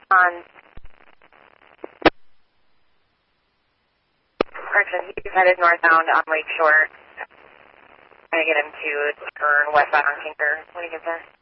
on. Correction, he's headed northbound on Lakeshore. Trying to get him to turn westbound on Tinker when he gets there.